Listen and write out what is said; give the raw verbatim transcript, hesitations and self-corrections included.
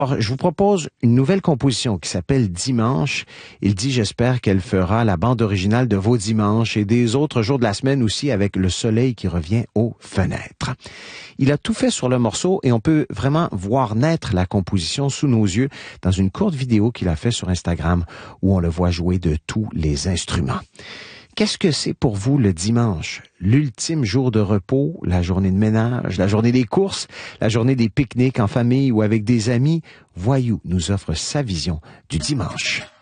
Alors, je vous propose une nouvelle composition qui s'appelle Dimanche. Il dit, j'espère qu'elle fera la bande originale de vos dimanches et des autres jours de la semaine aussi avec le soleil qui revient aux fenêtres. Il a tout fait sur le morceau et on peut vraiment voir naître la composition sous nos yeux dans une courte vidéo qu'il a fait sur Instagram où on le voit jouer de tous les instruments. Qu'est-ce que c'est pour vous le dimanche? L'ultime jour de repos, la journée de ménage, la journée des courses, la journée des pique-niques en famille ou avec des amis? Voyou nous offre sa vision du dimanche.